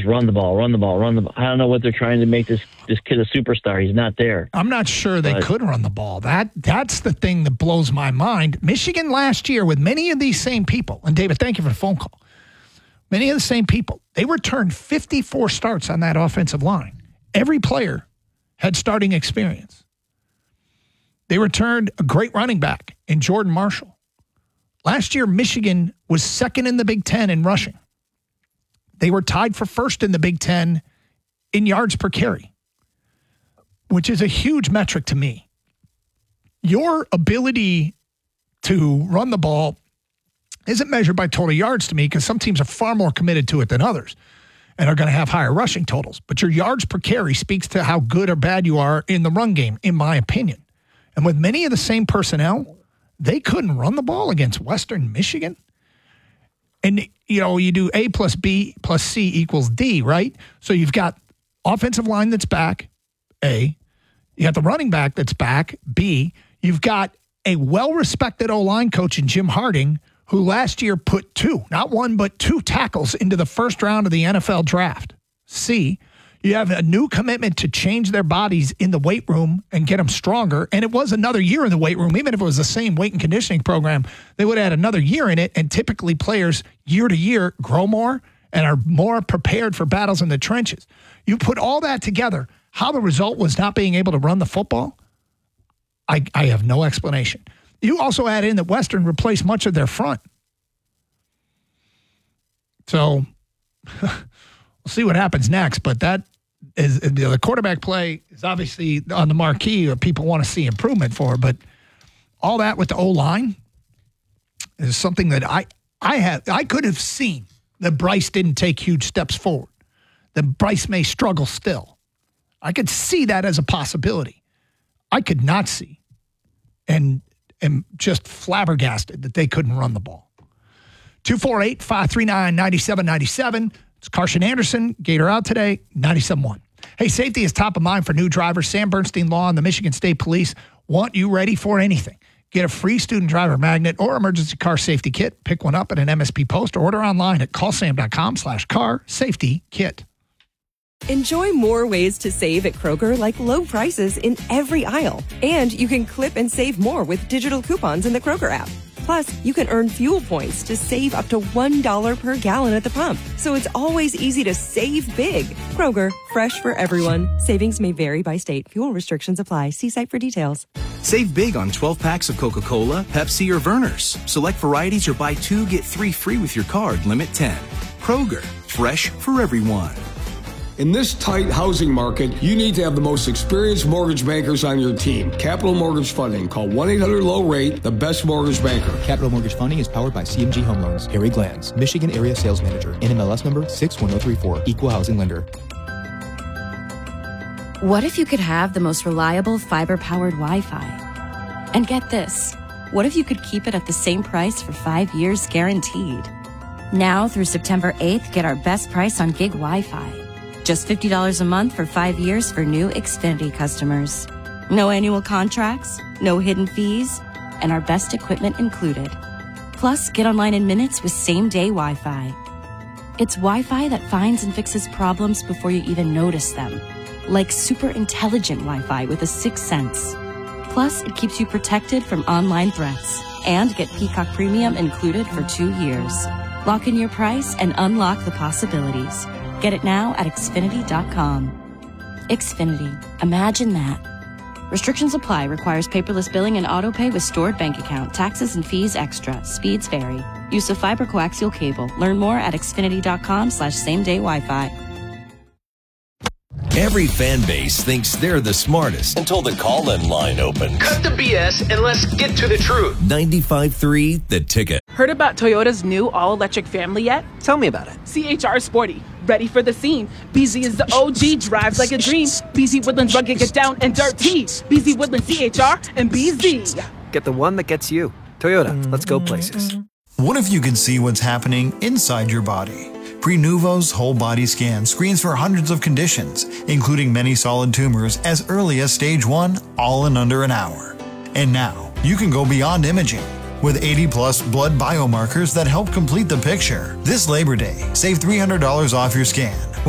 just run the ball. I don't know what they're trying to make this kid a superstar. He's not there. I'm not sure they could run the ball. That's the thing that blows my mind. Michigan last year with many of these same people, and David, thank you for the phone call. Many of the same people, they returned 54 starts on that offensive line. Every player had starting experience. They returned a great running back in Jordan Marshall. Last year, Michigan was second in the Big Ten in rushing. They were tied for first in the Big Ten in yards per carry, which is a huge metric to me. Your ability to run the ball isn't measured by total yards to me because some teams are far more committed to it than others and are going to have higher rushing totals. But your yards per carry speaks to how good or bad you are in the run game, in my opinion. And with many of the same personnel, they couldn't run the ball against Western Michigan. And, you do A plus B plus C equals D, right? So you've got offensive line that's back, A. You got the running back that's back, B. You've got a well-respected O-line coach in Jim Harding, who last year put not one, but two tackles into the first round of the NFL draft. C, you have a new commitment to change their bodies in the weight room and get them stronger. And it was another year in the weight room. Even if it was the same weight and conditioning program, they would have had another year in it. And typically players year to year grow more and are more prepared for battles in the trenches. You put all that together, how the result was not being able to run the football, I have no explanation. You also add in that Western replaced much of their front. So we'll see what happens next. But that is the quarterback play is obviously on the marquee that people want to see improvement for. But all that with the O-line is something that I could have seen that Bryce didn't take huge steps forward. That Bryce may struggle still. I could see that as a possibility. I could not see. And am just flabbergasted that they couldn't run the ball. 248-539-9797. It's Carson Anderson, Gator Out today, 97.1. Hey, safety is top of mind for new drivers. Sam Bernstein Law and the Michigan State Police want you ready for anything. Get a free student driver magnet or emergency car safety kit. Pick one up at an MSP post or order online at callsam.com/car safety kit. Enjoy more ways to save at Kroger, like low prices in every aisle. And you can clip and save more with digital coupons in the Kroger app. Plus, you can earn fuel points to save up to $1 per gallon at the pump. So it's always easy to save big. Kroger, fresh for everyone. Savings may vary by state. Fuel restrictions apply. See site for details. Save big on 12 packs of Coca-Cola, Pepsi, or Vernors. Select varieties or buy 2, get 3 free with your card. Limit 10. Kroger, fresh for everyone. In this tight housing market, you need to have the most experienced mortgage bankers on your team. Capital Mortgage Funding. Call 1-800-LOW-RATE, the best mortgage banker. Capital Mortgage Funding is powered by CMG Home Loans. Harry Glanz, Michigan Area Sales Manager. NMLS number 61034. Equal Housing Lender. What if you could have the most reliable fiber-powered Wi-Fi? And get this. What if you could keep it at the same price for 5 years guaranteed? Now through September 8th, get our best price on gig Wi-Fi. Just $50 a month for 5 years for new Xfinity customers. No annual contracts, no hidden fees, and our best equipment included. Plus, get online in minutes with same-day Wi-Fi. It's Wi-Fi that finds and fixes problems before you even notice them. Like super intelligent Wi-Fi with a 6th sense. Plus, it keeps you protected from online threats. And get Peacock Premium included for 2 years. Lock in your price and unlock the possibilities. Get it now at Xfinity.com. Xfinity. Imagine that. Restrictions apply. Requires paperless billing and auto-pay with stored bank account. Taxes and fees extra. Speeds vary. Use of fiber coaxial cable. Learn more at Xfinity.com/same-day Wi-Fi. Every fan base thinks they're the smartest until the call-in line opens. Cut the BS and let's get to the truth. 95.3 The Ticket. Heard about Toyota's new all-electric family yet? Tell me about it. CHR Sporty. Ready for the scene. BZ is the OG, drives like a dream. BZ Woodlands rugged, get down and dirty. BZ Woodlands, CHR, and BZ. Get the one that gets you. Toyota, let's go places. What if you could see what's happening inside your body? Prenuvo's whole body scan screens for hundreds of conditions, including many solid tumors as early as stage 1, all in under an hour. And now, you can go beyond imaging. With 80-plus blood biomarkers that help complete the picture. This Labor Day, save $300 off your scan.